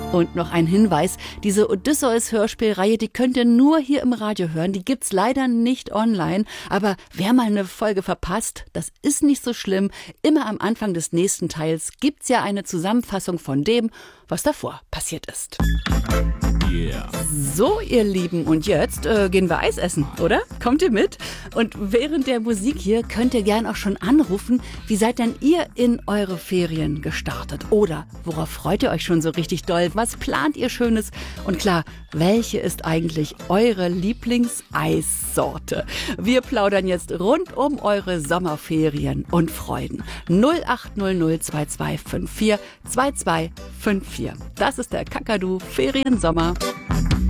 Und noch ein Hinweis, diese Odysseus-Hörspielreihe, die könnt ihr nur hier im Radio hören. Die gibt's leider nicht online. Aber wer mal eine Folge verpasst, das ist nicht so schlimm. Immer am Anfang des nächsten Teils gibt's ja eine Zusammenfassung von dem, was davor passiert ist. Yeah. So, ihr Lieben, und jetzt gehen wir Eis essen, oder? Kommt ihr mit? Und während der Musik hier könnt ihr gern auch schon anrufen, wie seid denn ihr in eure Ferien gestartet? Oder worauf freut ihr euch schon so richtig doll? Was plant ihr Schönes? Und klar, welche ist eigentlich eure Lieblingseissorte? Wir plaudern jetzt rund um eure Sommerferien und Freuden. 0800 2254 2254. Das ist der Kakadu Feriensommer.